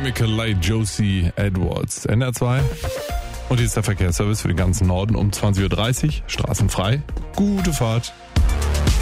Chemical Light, Josie Edwards. NR2. Und hier ist der Verkehrsservice für den ganzen Norden um 20.30 Uhr. Straßenfrei. Gute Fahrt.